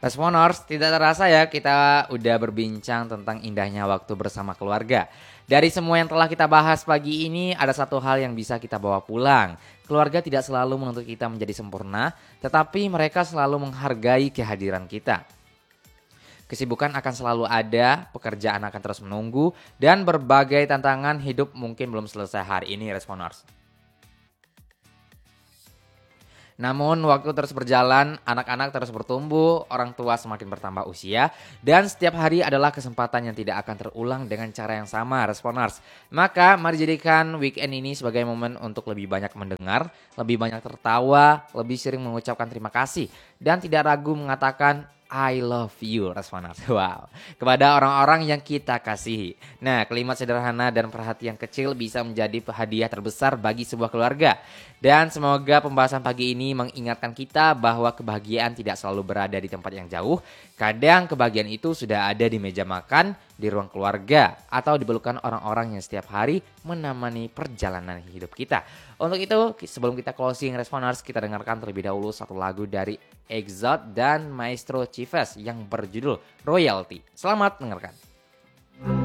Responers, tidak terasa ya kita udah berbincang tentang indahnya waktu bersama keluarga. Dari semua yang telah kita bahas pagi ini, ada satu hal yang bisa kita bawa pulang. Keluarga tidak selalu menuntut kita menjadi sempurna, tetapi mereka selalu menghargai kehadiran kita. Kesibukan akan selalu ada, pekerjaan akan terus menunggu, dan berbagai tantangan hidup mungkin belum selesai hari ini, Responers. Namun waktu terus berjalan, anak-anak terus bertumbuh, orang tua semakin bertambah usia, dan setiap hari adalah kesempatan yang tidak akan terulang dengan cara yang sama, Responers. Maka mari jadikan weekend ini sebagai momen untuk lebih banyak mendengar, lebih banyak tertawa, lebih sering mengucapkan terima kasih, dan tidak ragu mengatakan I love you, Responers. Wow, kepada orang-orang yang kita kasihi. Nah, kalimat sederhana dan perhatian kecil bisa menjadi hadiah terbesar bagi sebuah keluarga. Dan semoga pembahasan pagi ini mengingatkan kita bahwa kebahagiaan tidak selalu berada di tempat yang jauh. Kadang kebahagiaan itu sudah ada di meja makan, di ruang keluarga, atau dipelukan orang-orang yang setiap hari menemani perjalanan hidup kita. Untuk itu, sebelum kita closing Responers, kita dengarkan terlebih dahulu satu lagu dari Exot dan Maestro Chives yang berjudul Royalty. Selamat mendengarkan.